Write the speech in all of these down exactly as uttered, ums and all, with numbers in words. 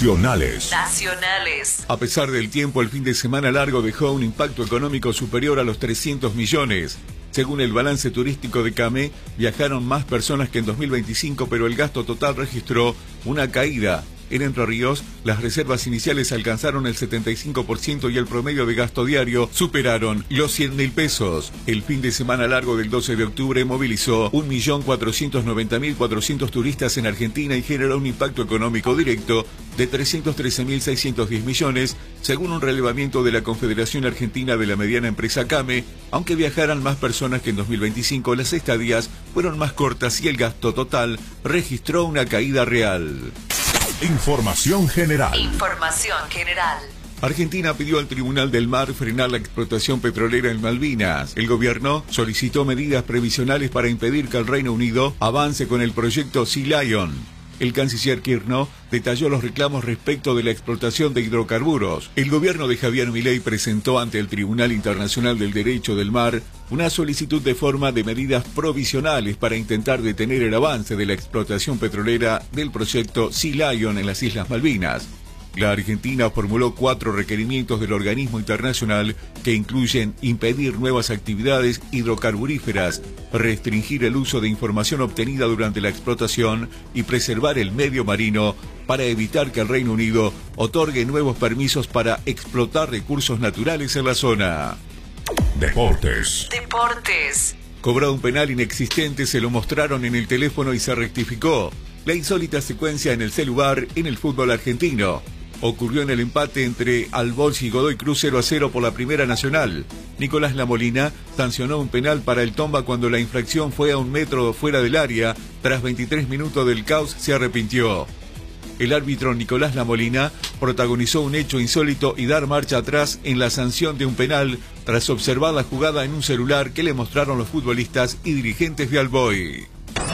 Nacionales. Nacionales. A pesar del tiempo, el fin de semana largo dejó un impacto económico superior a los trescientos millones. Según el balance turístico de CAME, viajaron más personas que en dos mil veinticinco, pero el gasto total registró una caída. En Entre Ríos, las reservas iniciales alcanzaron el setenta y cinco por ciento y el promedio de gasto diario superaron los cien mil pesos. El fin de semana largo del doce de octubre movilizó un millón cuatrocientos noventa mil cuatrocientos turistas en Argentina y generó un impacto económico directo de trescientos trece mil seiscientos diez millones, según un relevamiento de la Confederación Argentina de la Mediana Empresa CAME. Aunque viajaran más personas que en dos mil veinticinco, las estadías fueron más cortas y el gasto total registró una caída real. Información general. Información general. Argentina pidió al Tribunal del Mar frenar la explotación petrolera en Malvinas. El gobierno solicitó medidas previsionales para impedir que el Reino Unido avance con el proyecto Sea Lion. El canciller Kirchner detalló los reclamos respecto de la explotación de hidrocarburos. El gobierno de Javier Milei presentó ante el Tribunal Internacional del Derecho del Mar una solicitud de forma de medidas provisionales para intentar detener el avance de la explotación petrolera del proyecto Sea Lion en las Islas Malvinas. La Argentina formuló cuatro requerimientos del organismo internacional que incluyen impedir nuevas actividades hidrocarburíferas, restringir el uso de información obtenida durante la explotación y preservar el medio marino para evitar que el Reino Unido otorgue nuevos permisos para explotar recursos naturales en la zona. Deportes. Deportes. Cobró un penal inexistente, se lo mostraron en el teléfono y se rectificó. La insólita secuencia en el celular en el fútbol argentino ocurrió en el empate entre Albols y Godoy Cruz cero a cero por la Primera Nacional. Nicolás Lamolina sancionó un penal para el Tomba cuando la infracción fue a un metro fuera del área. Tras veintitrés minutos del caos, se arrepintió. El árbitro Nicolás Lamolina protagonizó un hecho insólito y dar marcha atrás en la sanción de un penal tras observar la jugada en un celular que le mostraron los futbolistas y dirigentes de Alboy.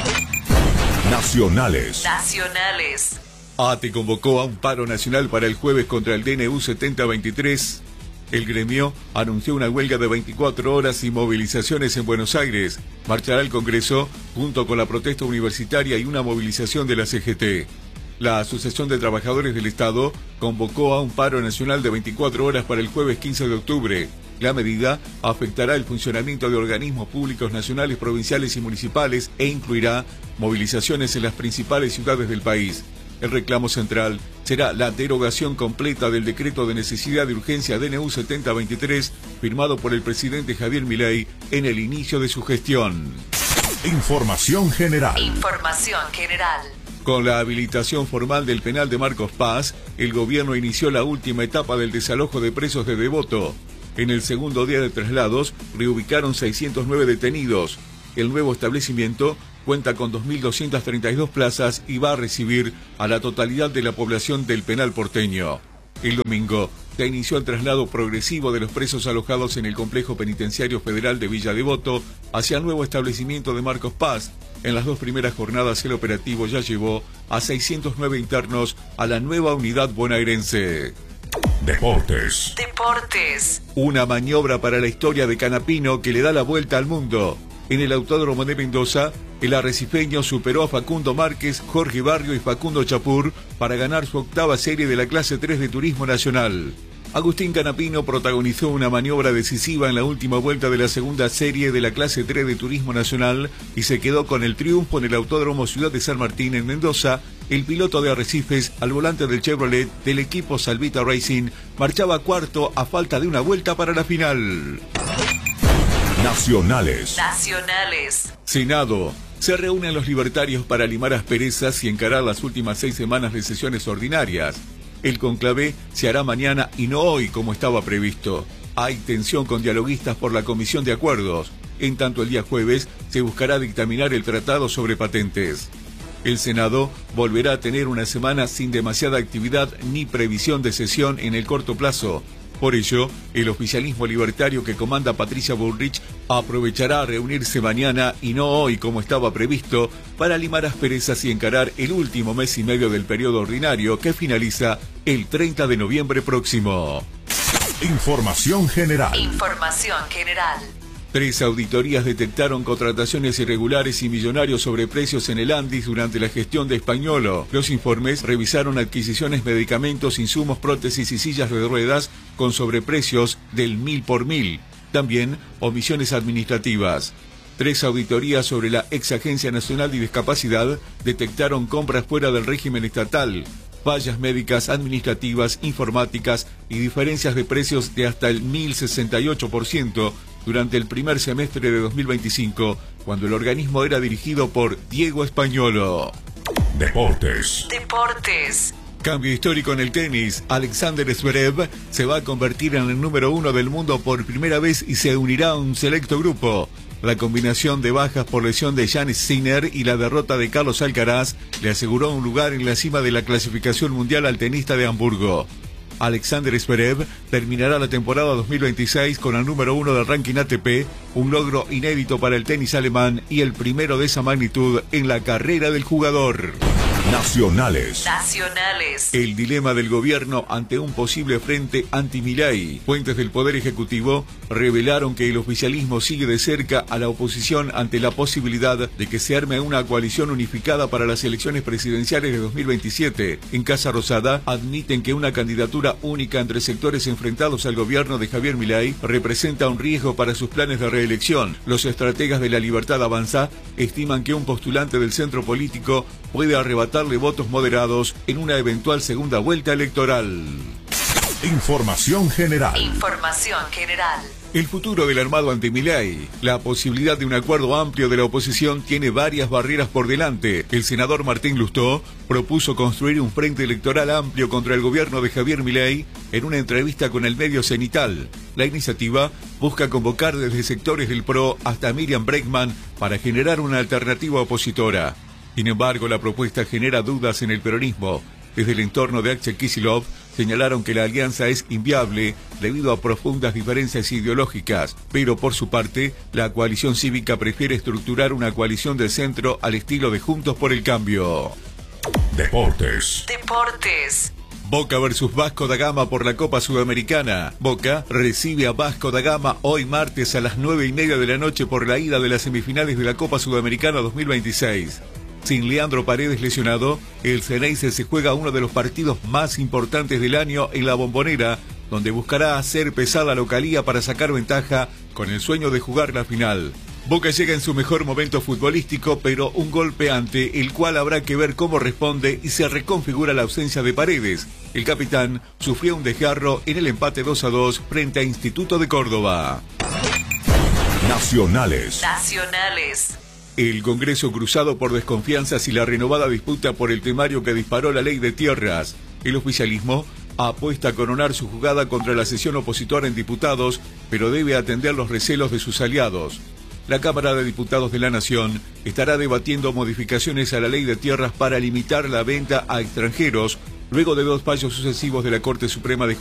Nacionales. Nacionales. A T E convocó a un paro nacional para el jueves contra el D N U setenta veintitrés. El gremio anunció una huelga de veinticuatro horas y movilizaciones en Buenos Aires. Marchará al Congreso junto con la protesta universitaria y una movilización de la C G T. La Asociación de Trabajadores del Estado convocó a un paro nacional de veinticuatro horas para el jueves quince de octubre. La medida afectará el funcionamiento de organismos públicos nacionales, provinciales y municipales e incluirá movilizaciones en las principales ciudades del país. El reclamo central será la derogación completa del decreto de necesidad de urgencia D N U setenta veintitrés firmado por el presidente Javier Milei en el inicio de su gestión. Información general. Información general. Con la habilitación formal del penal de Marcos Paz, el gobierno inició la última etapa del desalojo de presos de Devoto. En el segundo día de traslados, reubicaron seiscientos nueve detenidos. El nuevo establecimiento cuenta con dos mil doscientas treinta y dos plazas y va a recibir a la totalidad de la población del penal porteño. El domingo se inició el traslado progresivo de los presos alojados en el complejo penitenciario federal de Villa Devoto hacia el nuevo establecimiento de Marcos Paz. En las dos primeras jornadas el operativo ya llevó a seiscientos nueve internos a la nueva unidad bonaerense. Deportes. Deportes. Una maniobra para la historia de Canapino que le da la vuelta al mundo. En el Autódromo de Mendoza, el arrecifeño superó a Facundo Márquez, Jorge Barrio y Facundo Chapur para ganar su octava serie de la clase tres de Turismo Nacional. Agustín Canapino protagonizó una maniobra decisiva en la última vuelta de la segunda serie de la clase tres de Turismo Nacional y se quedó con el triunfo en el Autódromo Ciudad de San Martín en Mendoza. El piloto de Arrecifes, al volante del Chevrolet del equipo Salvita Racing, marchaba cuarto a falta de una vuelta para la final. Nacionales. Nacionales. Senado. Se reúnen los libertarios para limar asperezas y encarar las últimas seis semanas de sesiones ordinarias. El conclave se hará mañana y no hoy como estaba previsto. Hay tensión con dialoguistas por la Comisión de Acuerdos. En tanto, el día jueves se buscará dictaminar el tratado sobre patentes. El Senado volverá a tener una semana sin demasiada actividad ni previsión de sesión en el corto plazo. Por ello, el oficialismo libertario que comanda Patricia Bullrich aprovechará a reunirse mañana y no hoy como estaba previsto para limar asperezas y encarar el último mes y medio del periodo ordinario que finaliza el treinta de noviembre próximo. Información general. Información general. Tres auditorías detectaron contrataciones irregulares y millonarios sobreprecios en el Andis durante la gestión de Españolo. Los informes revisaron adquisiciones, medicamentos, insumos, prótesis y sillas de ruedas con sobreprecios del mil por mil. También omisiones administrativas. Tres auditorías sobre la ex Agencia Nacional de Discapacidad detectaron compras fuera del régimen estatal, fallas médicas, administrativas, informáticas y diferencias de precios de hasta el mil sesenta y ocho por ciento durante el primer semestre de dos mil veinticinco, cuando el organismo era dirigido por Diego Españolo. Deportes. Deportes. Cambio histórico en el tenis. Alexander Zverev se va a convertir en el número uno del mundo por primera vez y se unirá a un selecto grupo. La combinación de bajas por lesión de Jannik Sinner y la derrota de Carlos Alcaraz le aseguró un lugar en la cima de la clasificación mundial al tenista de Hamburgo. Alexander Zverev terminará la temporada dos mil veintiséis con el número uno del ranking A T P, un logro inédito para el tenis alemán y el primero de esa magnitud en la carrera del jugador. Nacionales. Nacionales. El dilema del gobierno ante un posible frente anti-Milei. Fuentes del Poder Ejecutivo revelaron que el oficialismo sigue de cerca a la oposición ante la posibilidad de que se arme una coalición unificada para las elecciones presidenciales de dos mil veintisiete. En Casa Rosada admiten que una candidatura única entre sectores enfrentados al gobierno de Javier Milei representa un riesgo para sus planes de reelección. Los estrategas de La Libertad Avanza estiman que un postulante del centro político puede arrebatarle votos moderados en una eventual segunda vuelta electoral. Información general. Información general. El futuro del armado anti-Milei. La posibilidad de un acuerdo amplio de la oposición tiene varias barreras por delante. El senador Martín Lustó propuso construir un frente electoral amplio contra el gobierno de Javier Milei en una entrevista con el medio Cenital. La iniciativa busca convocar desde sectores del P R O hasta Miriam Bregman para generar una alternativa opositora. Sin embargo, la propuesta genera dudas en el peronismo. Desde el entorno de Axel Kicillof señalaron que la alianza es inviable debido a profundas diferencias ideológicas, pero por su parte, la coalición cívica prefiere estructurar una coalición del centro al estilo de Juntos por el Cambio. Deportes. Deportes. Boca versus Vasco da Gama por la Copa Sudamericana. Boca recibe a Vasco da Gama hoy martes a las nueve y media de la noche por la ida de las semifinales de la Copa Sudamericana dos mil veintiséis. Sin Leandro Paredes lesionado, el Xeneize se juega uno de los partidos más importantes del año en la Bombonera, donde buscará hacer pesar la localía para sacar ventaja con el sueño de jugar la final. Boca llega en su mejor momento futbolístico, pero un golpe ante el cual habrá que ver cómo responde y se reconfigura la ausencia de Paredes. El capitán sufrió un desgarro en el empate dos a dos frente a Instituto de Córdoba. Nacionales. Nacionales. El Congreso cruzado por desconfianzas y la renovada disputa por el temario que disparó la ley de tierras. El oficialismo apuesta a coronar su jugada contra la sesión opositora en diputados, pero debe atender los recelos de sus aliados. La Cámara de Diputados de la Nación estará debatiendo modificaciones a la ley de tierras para limitar la venta a extranjeros, luego de dos fallos sucesivos de la Corte Suprema de